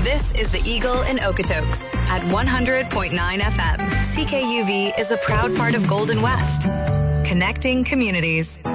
This is the Eagle in Okotoks at 100.9 FM. CKUV is a proud part of Golden West, connecting communities.